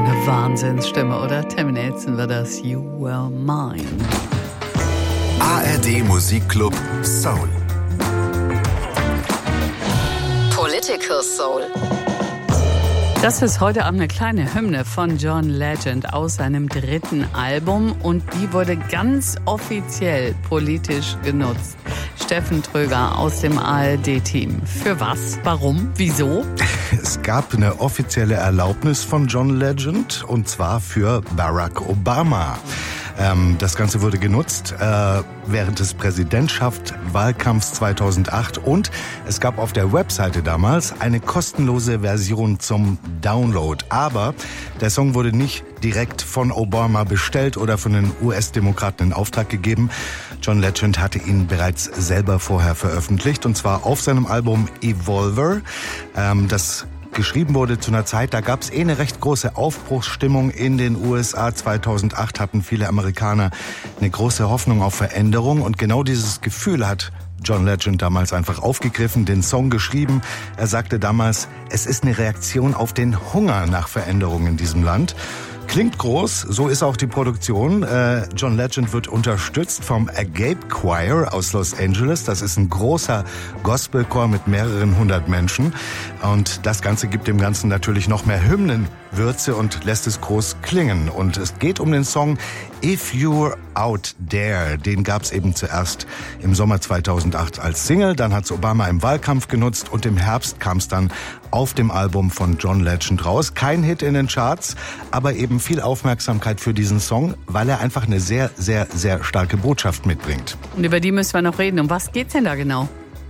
für eine Wahnsinnsstimme, oder? Tammy Nelson war das, You Were Mine. ARD Musikclub Soul. Political Soul. Das ist heute Abend eine kleine Hymne von John Legend aus seinem 3. Album und die wurde ganz offiziell politisch genutzt. Steffen Tröger aus dem ARD-Team. Für was? Warum? Wieso? Es gab eine offizielle Erlaubnis von John Legend und zwar für Barack Obama. Das Ganze wurde genutzt während des Präsidentschaftswahlkampfs 2008 und es gab auf der Webseite damals eine kostenlose Version zum Download. Aber der Song wurde nicht direkt von Obama bestellt oder von den US-Demokraten in Auftrag gegeben. John Legend hatte ihn bereits selber vorher veröffentlicht und zwar auf seinem Album Evolver, das geschrieben wurde zu einer Zeit, da gab es eine recht große Aufbruchsstimmung in den USA. 2008 hatten viele Amerikaner eine große Hoffnung auf Veränderung und genau dieses Gefühl hat John Legend damals einfach aufgegriffen, den Song geschrieben. Er sagte damals, es ist eine Reaktion auf den Hunger nach Veränderung in diesem Land. Klingt groß, so ist auch die Produktion. John Legend wird unterstützt vom Agape Choir aus Los Angeles. Das ist ein großer Gospelchor mit mehreren 100 Menschen. Und das Ganze gibt dem Ganzen natürlich noch mehr Hymnenwürze und lässt es groß klingen. Und es geht um den Song If You're Out There. Den gab es eben zuerst im Sommer 2008 als Single. Dann hat es Obama im Wahlkampf genutzt und im Herbst kam es dann auf dem Album von John Legend raus. Kein Hit in den Charts, aber eben viel Aufmerksamkeit für diesen Song, weil er einfach eine sehr, sehr, sehr starke Botschaft mitbringt. Und über die müssen wir noch reden. Um was geht's denn da genau?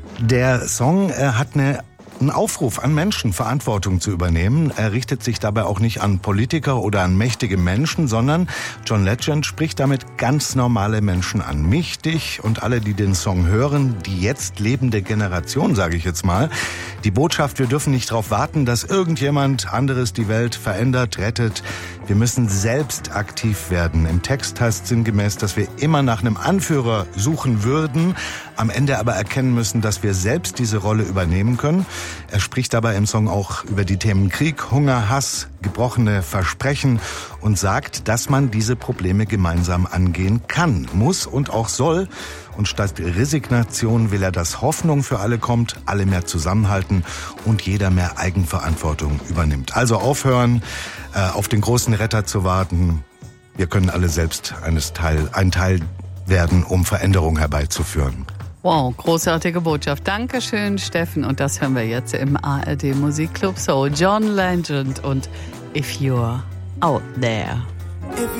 Der Song hat einen Aufruf an Menschen, Verantwortung zu übernehmen. Er richtet sich dabei auch nicht an Politiker oder an mächtige Menschen, sondern John Legend spricht damit ganz normale Menschen an. Mich, dich und alle, die den Song hören, die jetzt lebende Generation, sage ich jetzt mal. Die Botschaft, wir dürfen nicht darauf warten, dass irgendjemand anderes die Welt verändert, rettet. Wir müssen selbst aktiv werden. Im Text heißt sinngemäß, dass wir immer nach einem Anführer suchen würden, am Ende aber erkennen müssen, dass wir selbst diese Rolle übernehmen können. Er spricht dabei im Song auch über die Themen Krieg, Hunger, Hass, gebrochene Versprechen und sagt, dass man diese Probleme gemeinsam angehen kann, muss und auch soll. Und statt Resignation will er, dass Hoffnung für alle kommt, alle mehr zusammenhalten und jeder mehr Eigenverantwortung übernimmt. Also aufhören, auf den großen Retter zu warten. Wir können alle selbst ein Teil werden, um Veränderung herbeizuführen. Wow, großartige Botschaft. Dankeschön, Steffen. Und das hören wir jetzt im ARD Musikclub Soul. John Legend und If You're Out There. If